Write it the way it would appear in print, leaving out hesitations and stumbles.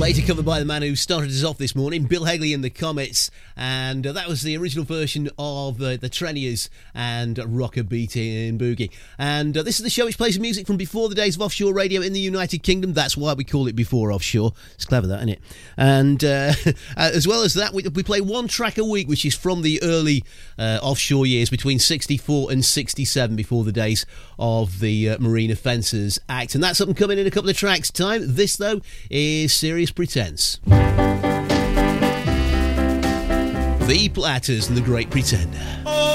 later covered by the man who started us off this morning, Bill Haley and the Comets, and that was the original version of the Treniers and Rocker Beatin' Boogie. And this is the show which plays music from before the days of offshore radio in the United Kingdom. That's why we call it Before Offshore. It's clever, that, isn't it? And as well as that, we play one track a week, which is from the early offshore years, between 64 and 67, before the days of the Marine Offences Act. And that's up and coming in a couple of tracks' time. This, though, is Serious Pretense. The Platters and the Great Pretender.